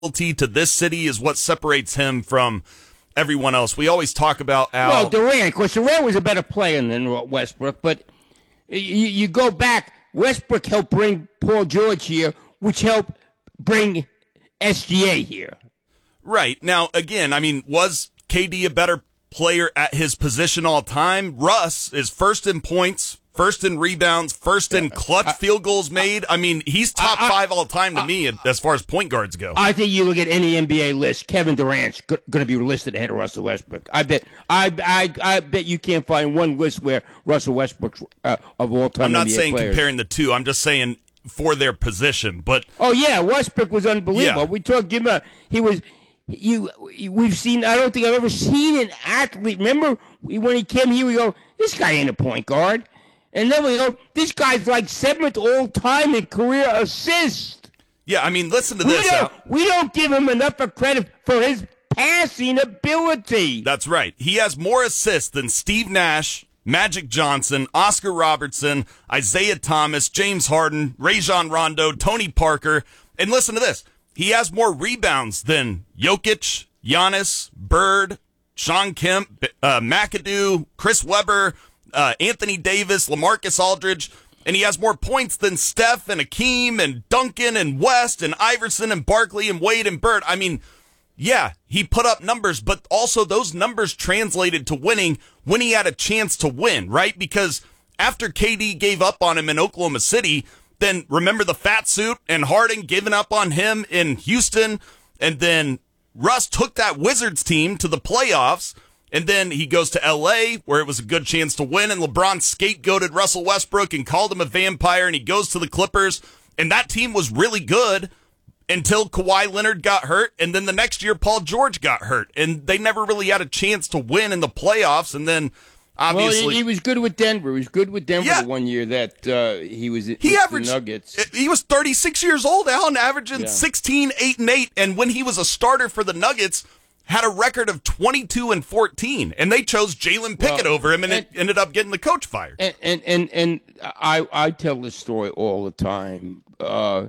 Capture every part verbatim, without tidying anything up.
loyalty to this city is what separates him from everyone else. We always talk about Al. Well, Durant, of course, Durant was a better player than Westbrook, but you, you go back, Westbrook helped bring Paul George here, which helped bring S G A here. Right. Now, again, I mean, was K D a better player at his position all time? Russ is first in points, first in rebounds, first in clutch I, field goals made. I mean, he's top I, I, five all time to I, me as far as point guards go. I think you look at any N B A list, Kevin Durant's going to be listed ahead of Russell Westbrook. I bet I I, I bet you can't find one list where Russell Westbrook's uh, of all time I'm not N B A saying players. Comparing the two. I'm just saying for their position. But oh yeah, Westbrook was unbelievable. Yeah. We talked about he was. You, we've seen. I don't think I've ever seen an athlete. Remember when he came here, we go, "This guy ain't a point guard," and then we go, "This guy's like seventh all time in career assists." Yeah, I mean, listen to we this. Don't, we don't give him enough of credit for his passing ability. That's right. He has more assists than Steve Nash, Magic Johnson, Oscar Robertson, Isaiah Thomas, James Harden, Rajon Rondo, Tony Parker, and listen to this. He has more rebounds than Jokic, Giannis, Bird, Sean Kemp, uh, McAdoo, Chris Webber, uh, Anthony Davis, LaMarcus Aldridge, and he has more points than Steph and Akeem and Duncan and West and Iverson and Barkley and Wade and Bird. I mean, yeah, he put up numbers, but also those numbers translated to winning when he had a chance to win, right? Because after K D gave up on him in Oklahoma City, then remember the fat suit and Harden giving up on him in Houston. And then Russ took that Wizards team to the playoffs. And then he goes to L A where it was a good chance to win. And LeBron scapegoated Russell Westbrook and called him a vampire. And he goes to the Clippers. And that team was really good until Kawhi Leonard got hurt. And then the next year, Paul George got hurt. And they never really had a chance to win in the playoffs. And then obviously, well, he, he was good with Denver. He was good with Denver yeah. the one year that uh, he was at he averaged, the Nuggets. He was thirty-six years old, Alan, averaging yeah. sixteen, eight, and eight. And when he was a starter for the Nuggets, had a record of twenty-two and fourteen. And they chose Jalen Pickett well, over him, and, and it ended up getting the coach fired. And and, and, and I, I tell this story all the time uh,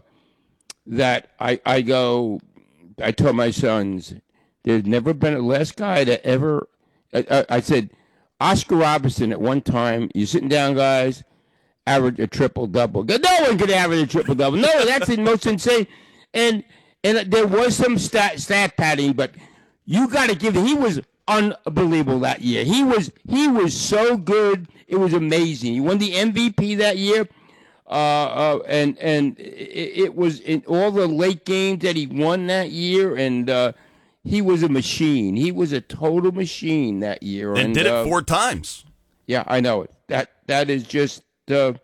that I, I go, I tell my sons, there's never been a last guy that ever, I, I, I said, Oscar Robertson at one time, you're sitting down, guys, average a triple-double. No one could average a triple-double. No, that's the most insane. And and there was some stat, stat padding, but you got to give – he was unbelievable that year. He was he was so good. It was amazing. He won the M V P that year, uh, uh, and, and it, it was in all the late games that he won that year, and uh, – he was a machine. He was a total machine that year. And, and did it uh, four times. Yeah, I know it. That That is just, uh,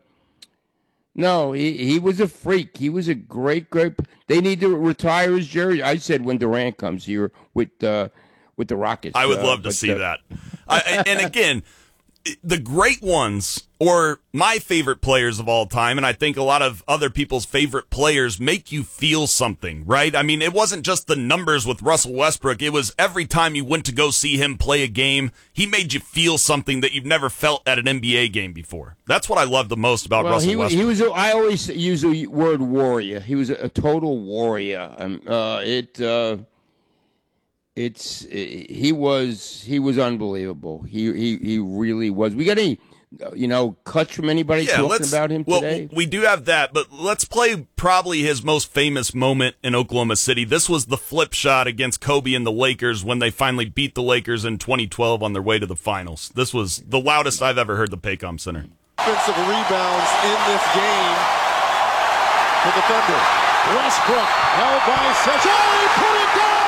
no, he, he was a freak. He was a great, great, they need to retire his jersey. I said when Durant comes here with uh, with the Rockets. I would uh, love to but, see uh, that. I, and again, the great ones, or my favorite players of all time, and I think a lot of other people's favorite players make you feel something, right? I mean, it wasn't just the numbers with Russell Westbrook. It was every time you went to go see him play a game, he made you feel something that you've never felt at an N B A game before. That's what I love the most about well, Russell he, Westbrook. He was. A, I always use the word warrior. He was a, a total warrior. Um, uh, it. Uh, It's he was he was unbelievable. He he he really was. We got any you know cuts from anybody yeah, talking about him well, today? We do have that, but let's play probably his most famous moment in Oklahoma City. This was the flip shot against Kobe and the Lakers when they finally beat the Lakers in twenty twelve on their way to the finals. This was the loudest I've ever heard the Paycom Center. Offensive rebounds in this game for the Thunder. Westbrook held by Sessions. Oh, he put it down.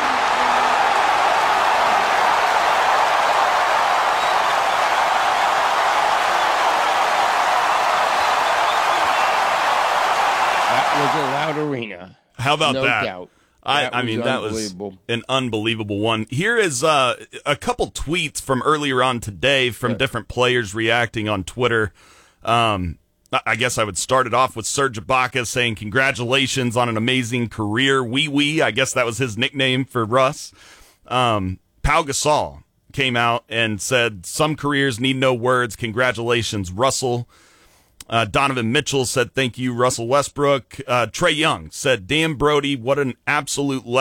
Was a loud arena. How about no that? Doubt. I, That I was mean, that was an unbelievable one. Here is uh, a couple tweets from earlier on today from Good. different players reacting on Twitter. Um, I guess I would start it off with Serge Ibaka saying, congratulations on an amazing career. Wee Wee, I guess that was his nickname for Russ. Um, Pau Gasol came out and said, some careers need no words. Congratulations, Russell. Uh, Donovan Mitchell said, thank you, Russell Westbrook. Uh, Trey Young said, damn, Brody, what an absolute legend.